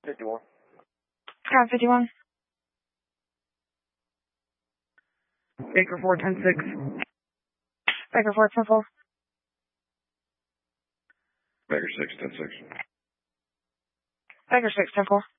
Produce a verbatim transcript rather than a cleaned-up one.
fifty-one. Scott fifty-one. Baker four, ten six. Baker four, ten four. Baker six, ten six. Baker six, ten four.